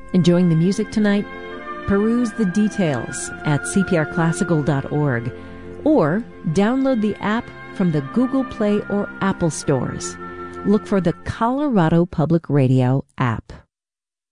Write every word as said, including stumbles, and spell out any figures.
Enjoying the music tonight? Peruse the details at c p r classical dot org or download the app from the Google Play or Apple stores. Look for the Colorado Public Radio app.